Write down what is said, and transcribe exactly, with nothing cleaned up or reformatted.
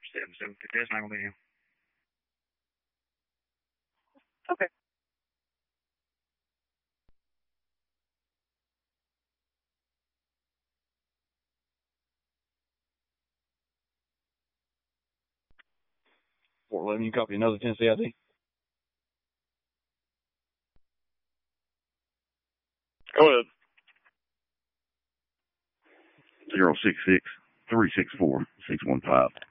seven seven fifty. That's not gonna be him. Okay. four eleven, you copy another Tennessee I D? Go ahead. zero six six, three six four, six one five.